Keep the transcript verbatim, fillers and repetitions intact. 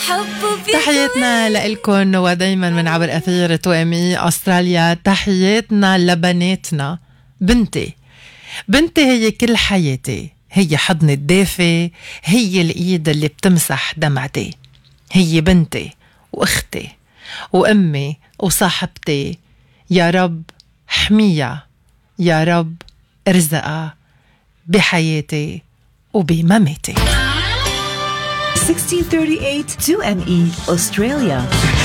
تحياتنا لإلكن ودايما من عبر أثير تو ام اي أستراليا. تحياتنا لبناتنا. بنتي بنتي هي كل حياتي، هي حضن الدافي، هي الإيد اللي بتمسح دمعتي، هي بنتي وأختي وأمي وصاحبتي. يا رب حميها، يا رب ارزقها بحياتي وبمماتي. sixteen thirty-eight two M E Australia.